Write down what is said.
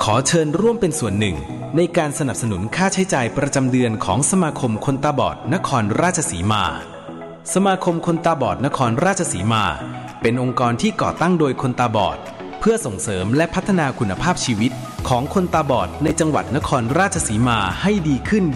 ขอเชิญร่วมเป็นส่วนหนึ่งในการสนับสนุนค่าใช้จ่ายประจำเดือนของสมาคมคนตาบอดนครราชสีมาสมาคมคนตาบอดนครราชสีมาเป็นองค์กรที่ก่อตั้งโดยคนตาบอดเพื่อส่งเสริมและพัฒนาคุณภาพชีวิตของคนตาบอดในจังหวัดนครราชสีมาให้ดีขึ้น